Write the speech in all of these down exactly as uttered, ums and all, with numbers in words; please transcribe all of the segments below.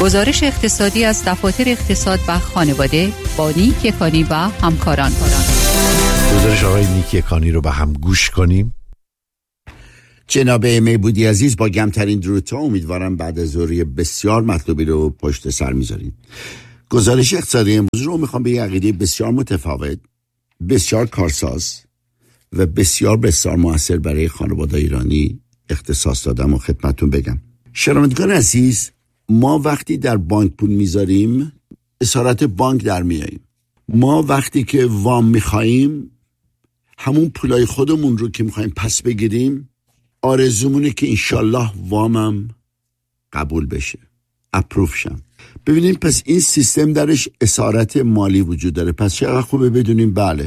گزارش اقتصادی از دفاتر اقتصاد و خانواده با نیک یکانی و همکاران. گزارش آقای نیک یکانی رو با هم گوش کنیم. جناب میبودی عزیز، با گمترین درودها امیدوارم بعد از ظهری بسیار مطلوبی رو پشت سر میذارین. گزارش اقتصادی امروز رو میخوام به یه عقیده بسیار متفاوت، بسیار کارساز و بسیار بسیار موثر برای خانواده ایرانی اختصاص دادم و خدمتون بگم. شنوندگان عزیز، ما وقتی در بانک پول میذاریم اسارت بانک در میاییم. ما وقتی که وام میخواییم همون پولای خودمون رو که میخواییم پس بگیریم آرزومونه که انشالله وامم قبول بشه، اپروف شم. ببینیم پس این سیستم درش اسارت مالی وجود داره. پس چقدر خوبه بدونیم بله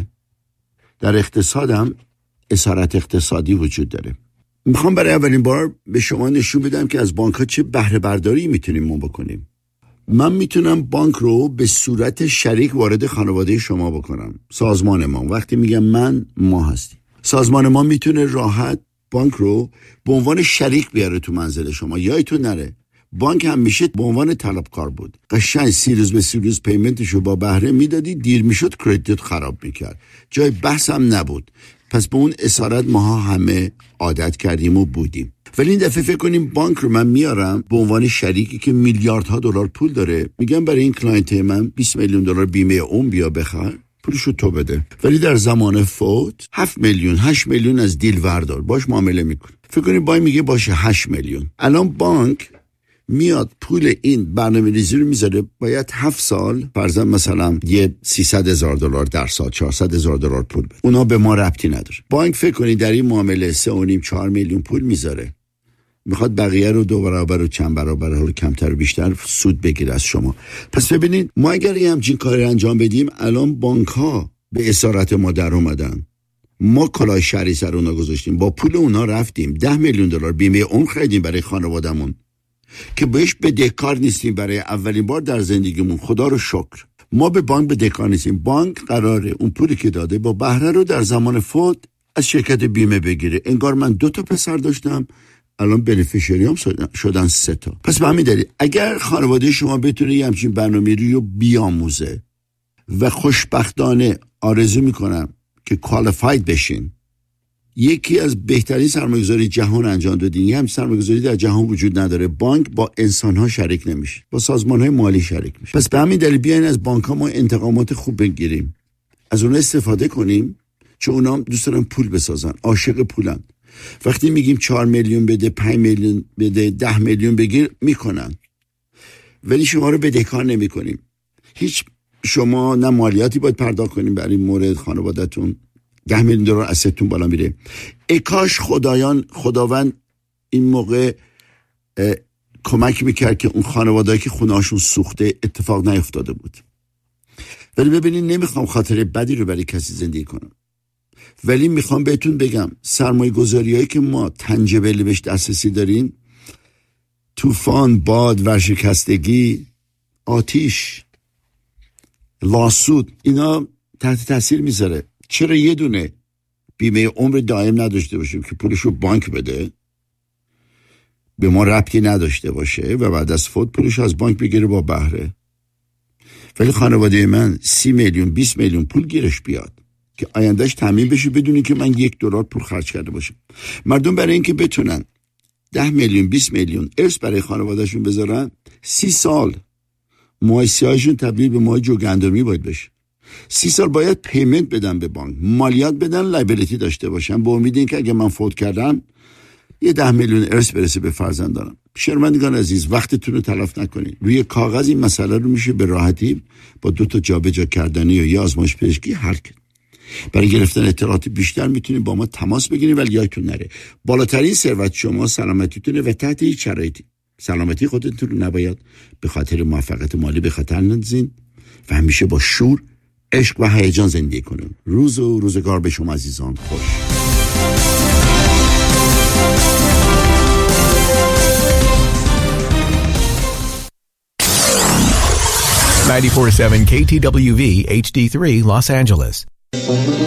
در اقتصادم اسارت اقتصادی وجود داره. میخوام برای اولین بار به شما نشون بدم که از بانک ها چه بهره برداری میتونیم ما بکنیم. من میتونم بانک رو به صورت شریک وارد خانواده شما بکنم. سازمان ما، وقتی میگم من، ما هستیم. سازمان ما میتونه راحت بانک رو به عنوان شریک بیاره تو منزل شما. یادتون نره بانک هم میشه به عنوان طلبکار بود. قشنگ سی روز به سی روز پیمنتشو با بهره میدادی، دیر میشد کردیت خراب میکرد، جای بحث هم نبود. پس به اون اسارت ماها همه عادت کردیم و بودیم. ولی این دفعه فکر کنیم بانک رو من میارم به عنوان شریکی که میلیاردها دلار پول داره، میگم برای این کلاینت من بیست میلیون دلار بیمه اون بیا بخر، پولشو تو بده، ولی در زمان فوت هفت میلیون هشت میلیون از دیل وردار باش معامله میکنه. فکر کنیم بانک میگه باشه هشت میلیون. الان بانک میاد پول این برنامه ریزی رو میذاره، باید هفت سال فرضاً مثلا یه سیصد هزار دلار در سال چهارصد هزار دلار پول بده. اونا به ما ربطی نداره. بانک فکر کنی در این معامله سه و نیم چهار میلیون پول میذاره، میخواد بقیه رو دو برابر و چند برابر رو کمتر و بیشتر سود بگیره از شما. پس ببینید ما اگر یه همچین کاری انجام بدیم، الان بانک ها به اسارت ما در اومدن، ما کلاه شهری سر اونا گذاشتیم، با پول اونا رفتیم ده میلیون دلار بیمه اون خریدیم برای خانوادهمون که بهش بدهکار نیستیم برای اولین بار در زندگیمون. خدا رو شکر ما به بانک بدهکار نیستیم. بانک قراره اون پولی که داده با بهره رو در زمان فوت از شرکت بیمه بگیره. انگار من دو تا پسر داشتم، الان بنفیشریام شدن سه تا. پس به همین دلیل اگر خانواده شما بتونه یه همچین برنامه‌ای رو بیاموزه و خوشبختانه آرزو میکنم که کوالیفاید بشین، یکی از بهترین سرمایه‌گذاری جهان انجام دادین. یه همچین سرمایه‌گذاری در جهان وجود نداره. بانک با انسان‌ها شریک نمیشه، با سازمان‌های مالی شریک میشه. پس به همین دلیل بیاین از بانک‌ها ما انتقامات خوب بگیریم، از اونها استفاده کنیم، چون اونا دوست دارن پول بسازن، عاشق پولن. وقتی میگیم چهار میلیون بده، پنج میلیون بده، ده میلیون بگیر، میکنن، ولی شما رو بدهکار نمی‌کنیم. هیچ شما نه مالیاتی باید پرداخت کنیم برای این مورد، خانواده‌تون ده میلیون دلار اسستون بالا میره. ای کاش خدایان خداوند این موقع کمک میکرد که اون خانواده‌ای که خونه‌هاشون سوخته اتفاق نیفتاده بود. ولی ببینید نمیخوام خاطره بدی رو برای کسی زندگی کنم، ولی میخوام بهتون بگم سرمایه گذاریایی که ما تنجبلی بهش دسترسی داریم، طوفان، باد، ورشکستگی، آتیش، لاسود، اینا تحت تاثیر میذاره. چرا یه دونه بیمه عمر دائم نداشته باشیم که پولشو بانک بده، به ما ربطی نداشته باشه و بعد از فوت پولشو از بانک بگیره با بهره، ولی خانواده من سی میلیون بیست میلیون پول گیرش بیاد که آیندهش تامین بشه بدونی که من یک دلار پول خرج کرده باشم. مردم برای اینکه بتونن ده میلیون بیست میلیون ارث برای خانوادهشون بذارن، سی سال موهای سیاهشون تبدیل به موهای جوگندمی باید بشه. سی سال باید پیمنت بدن به بانک، مالیات بدن، لایبیلیتی داشته باشن، با امید اینکه اگه من فوت کردم یه ده میلیون ارث برسه به فرزندانم. شرمندگان عزیز، وقتتون رو تلف نکنید. روی کاغذ این مسئله رو میشه به راحتی با دو تا جابجا کردنی و یا آزمایش پزشکی حل کرد. برای گرفتن اطلاعات بیشتر میتونید با ما تماس بگیرید، ولی یادتون نره بالاترین ثروت شما سلامتیتونه و تحت هیچ شرایطی سلامتی خودتون رو نباید به خاطر موفقیت مالی به خطر نندازین و همیشه با شور، عشق و هیجان زندگی کنید. روز و روزگار به شما عزیزان خوش. ninety-four point seven K T W V H D three Los Angeles.